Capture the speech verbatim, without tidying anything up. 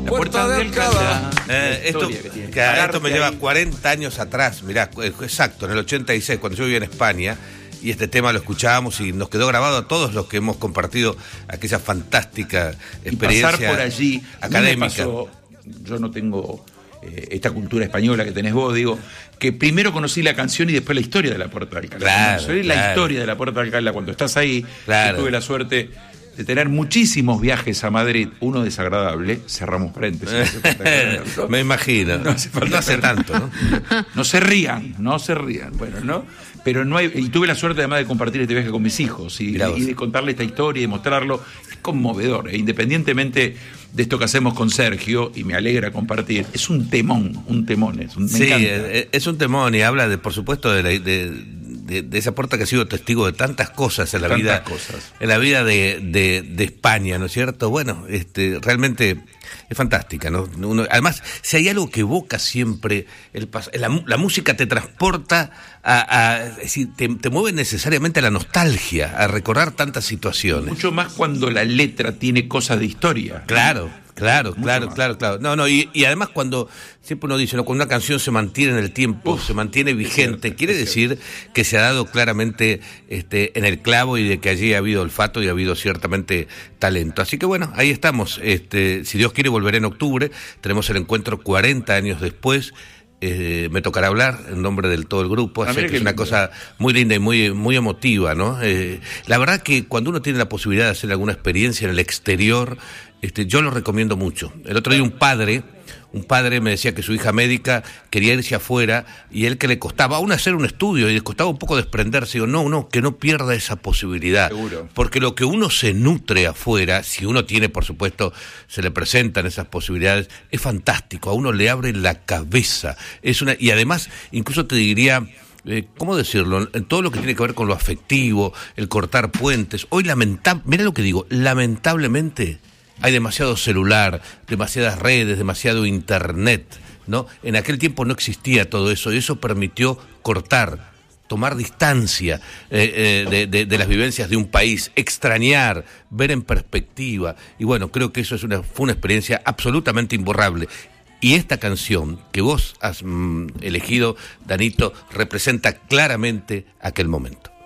La Puerta, Puerta de Alcalá. Eh, esto que que esto me lleva cuarenta años atrás, mirá, exacto, en el ochenta y seis, cuando yo vivía en España, y este tema lo escuchábamos y nos quedó grabado a todos los que hemos compartido aquella fantástica experiencia y pasar por allí, académica. Pasó, yo no tengo eh, esta cultura española que tenés vos, digo, que primero conocí la canción y después la historia de la Puerta de Alcalá. Claro, conocí claro. la historia de la Puerta de Alcalá cuando estás ahí. Claro. Yo tuve la suerte de tener muchísimos viajes a Madrid, uno desagradable, cerramos paréntesis. No me imagino, no hace, no hace tanto, ¿no? No se rían, no se rían, bueno, ¿no? Pero no hay, y tuve la suerte además de compartir este viaje con mis hijos y, y de contarle esta historia y de mostrarlo, es conmovedor, e independientemente de esto que hacemos con Sergio, y me alegra compartir, es un temón, un temón, es un, me sí, encanta. Es, es un temón y habla de, por supuesto, de la, de, de, de esa puerta que ha sido testigo de tantas cosas en la tantas vida, cosas. en la vida de, de, de España, ¿no es cierto? Bueno, este, realmente es fantástica, ¿no? Uno, además, si hay algo que evoca siempre el pas- la, la música te transporta a, a es decir, te, te mueve necesariamente a la nostalgia, a recordar tantas situaciones. Mucho más cuando la letra tiene cosas de historia. Claro. Claro, Mucho claro, más. claro, claro. No, no, y, y además cuando siempre uno dice, ¿no? Cuando una canción se mantiene en el tiempo, Uf, se mantiene vigente, cierto, quiere decir que se ha dado claramente este, en el clavo y de que allí ha habido olfato y ha habido ciertamente talento. Así que bueno, ahí estamos. Este, si Dios quiere, volveré en octubre. Tenemos el encuentro cuarenta años después. Eh, me tocará hablar en nombre del todo el grupo, así que es una cosa muy linda y muy muy emotiva, ¿no? Eh, la verdad que cuando uno tiene la posibilidad de hacer alguna experiencia en el exterior, este, yo lo recomiendo mucho. El otro día un padre, un padre me decía que su hija médica quería irse afuera y él que le costaba aún hacer un estudio y le costaba un poco desprenderse. Digo, no, no, que no pierda esa posibilidad. Seguro. Porque lo que uno se nutre afuera, si uno tiene, por supuesto, se le presentan esas posibilidades, es fantástico, a uno le abre la cabeza. Es una, y además, incluso te diría, Eh, ¿cómo decirlo? Todo lo que tiene que ver con lo afectivo, el cortar puentes. Hoy, lamentable, mira lo que digo, lamentablemente hay demasiado celular, demasiadas redes, demasiado internet, ¿no? En aquel tiempo no existía todo eso y eso permitió cortar, tomar distancia eh, eh, de, de, de las vivencias de un país, extrañar, ver en perspectiva. Y bueno, creo que eso es una, fue una experiencia absolutamente imborrable. Y esta canción que vos has mm, elegido, Danito, representa claramente aquel momento.